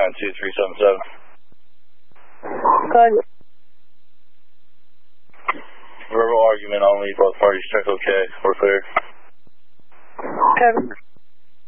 392-377. Good. Verbal argument only, both parties check okay. We're clear. Okay.